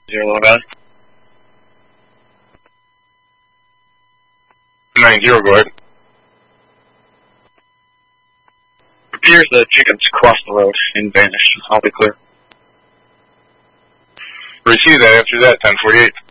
0 guys. 90, go ahead. Appears the chickens crossed the road and vanished. I'll be clear. Receive that, after that, 1048.